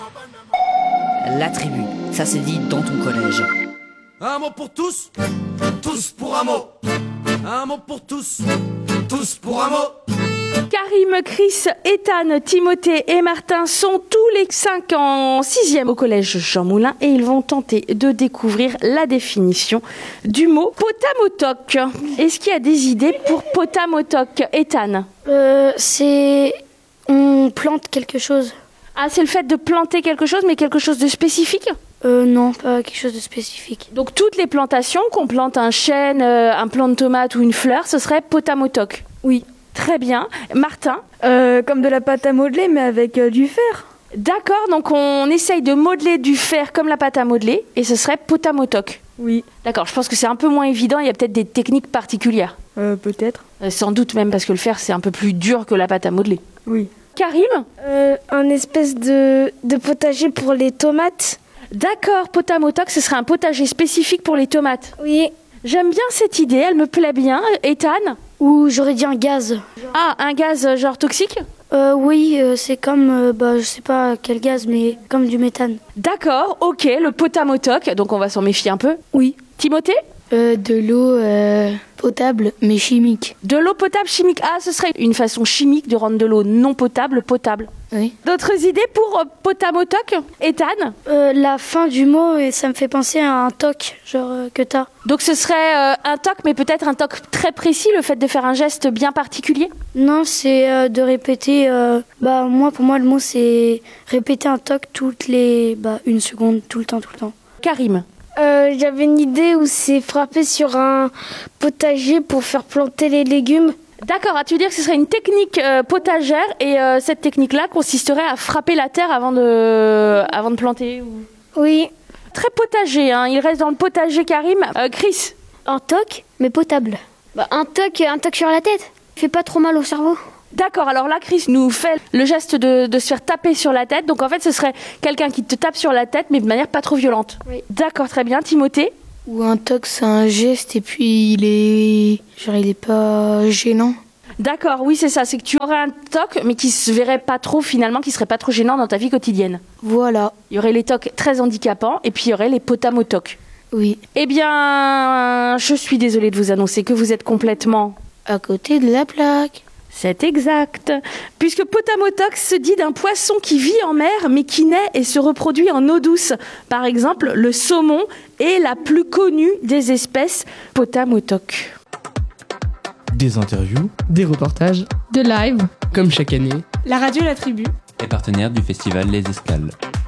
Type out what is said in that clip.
La tribu, ça se dit dans ton collège. Un mot pour tous, tous pour un mot. Un mot pour tous, tous pour un mot. Karim, Chris, Ethan, Timothée et Martin sont tous les 5 en 6e au collège Jean Moulin et ils vont tenter de découvrir la définition du mot potamotoc. Est-ce qu'il y a des idées pour potamotoc, Ethan? C'est... on plante quelque chose. Ah, c'est le fait de planter quelque chose, mais quelque chose de spécifique? Non, pas quelque chose de spécifique. Donc toutes les plantations, qu'on plante un chêne, un plant de tomate ou une fleur, ce serait potamotoc. Oui. Très bien. Martin? Comme de la pâte à modeler, mais avec du fer. D'accord, donc on essaye de modeler du fer comme la pâte à modeler, et ce serait potamotoc. Oui. D'accord, je pense que c'est un peu moins évident, il y a peut-être des techniques particulières. Peut-être. Sans doute même, parce que le fer, c'est un peu plus dur que la pâte à modeler. Oui. Karim? Un espèce de potager pour les tomates. D'accord, potamotoc, ce serait un potager spécifique pour les tomates. Oui. J'aime bien cette idée, elle me plaît bien. Ethan? Ou j'aurais dit un gaz. Ah, un gaz genre toxique? Oui, c'est comme, je sais pas quel gaz, mais comme du méthane. D'accord, ok, le potamotoc, donc on va s'en méfier un peu. Oui. Timothée? De l'eau potable, mais chimique. De l'eau potable chimique. Ah, ce serait une façon chimique de rendre de l'eau non potable potable. Oui. D'autres idées pour potamotoc, Ethan? La fin du mot, et ça me fait penser à un toc, genre que t'as. Donc ce serait un toc, mais peut-être un toc très précis, le fait de faire un geste bien particulier? Non, c'est de répéter. Pour moi, le mot, c'est répéter un toc toutes les 1 seconde, tout le temps. Karim? J'avais une idée où c'est frapper sur un potager pour faire planter les légumes. D'accord, tu veux dire que ce serait une technique potagère et cette technique-là consisterait à frapper la terre avant de planter Oui. Très potager, hein. Il reste dans le potager, Karim. Chris? Un toc, mais potable. Un toc sur la tête. Fait pas trop mal au cerveau. D'accord, alors là, Chris nous fait le geste de se faire taper sur la tête. Donc en fait, ce serait quelqu'un qui te tape sur la tête, mais de manière pas trop violente. Oui. D'accord, très bien. Timothée? Ou un toc, c'est un geste et puis il est pas gênant. D'accord, oui, c'est ça. C'est que tu aurais un toc, mais qui se verrait pas trop finalement, qui serait pas trop gênant dans ta vie quotidienne. Voilà. Il y aurait les tocs très handicapants et puis il y aurait les potamotocs. Oui. Eh bien, je suis désolée de vous annoncer que vous êtes complètement à côté de la plaque. C'est exact. Puisque potamotoc se dit d'un poisson qui vit en mer, mais qui naît et se reproduit en eau douce. Par exemple, le saumon est la plus connue des espèces potamotoc. Des interviews, des reportages, de live, comme chaque année. La radio La Tribu est partenaire du festival Les Escales.